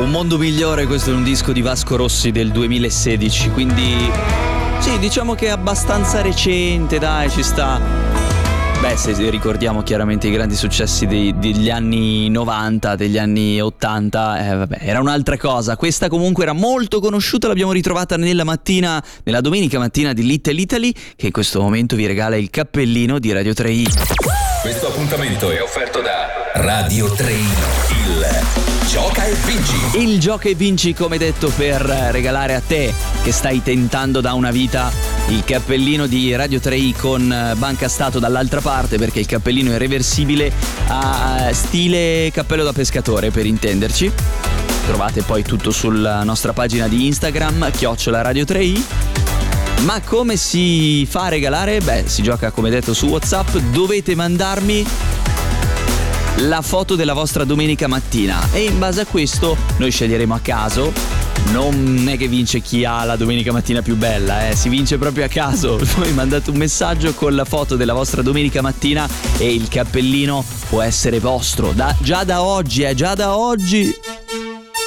Un mondo migliore, questo è un disco di Vasco Rossi del 2016, quindi sì, diciamo che è abbastanza recente, dai, ci sta. Beh, se ricordiamo chiaramente i grandi successi degli anni 90, degli anni 80, vabbè, era un'altra cosa. Questa comunque era molto conosciuta, l'abbiamo ritrovata nella domenica mattina di Little Italy, che in questo momento vi regala il cappellino di Radio 3i. Questo appuntamento è offerto da Radio 3i, il Gioca e Vinci. Il Gioca e Vinci, come detto, per regalare a te che stai tentando da una vita il cappellino di Radio 3i con Banca Stato dall'altra parte, perché il cappellino è reversibile a stile cappello da pescatore, per intenderci. Trovate poi tutto sulla nostra pagina di Instagram, @Radio 3i. Ma come si fa a regalare? Beh, si gioca come detto su WhatsApp. Dovete mandarmi la foto della vostra domenica mattina e in base a questo noi sceglieremo a caso. Non è che vince chi ha la domenica mattina più bella, si vince proprio a caso. Voi mandate un messaggio con la foto della vostra domenica mattina e il cappellino può essere vostro già da oggi.